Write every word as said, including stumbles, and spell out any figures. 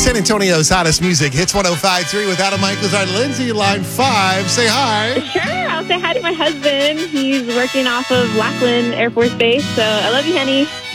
San Antonio's hottest music. Hits one oh five point three with Adam Michaels. Our Lindsay, line five. Say hi. Sure, I'll say hi to my husband. He's working off of Lackland Air Force Base, so I love you, honey.